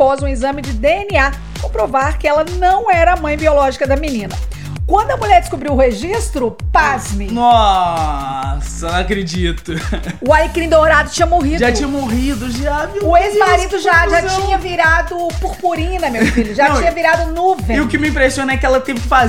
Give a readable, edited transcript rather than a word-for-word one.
após um exame de DNA comprovar que ela não era a mãe biológica da menina. Quando a mulher descobriu o registro, pasme. Nossa, não acredito. O alecrim dourado tinha morrido. Já tinha morrido, já, meu O ex-marido já Deus, tinha virado purpurina, meu filho. Já tinha virado nuvem. E o que me impressiona é que ela teve que fazer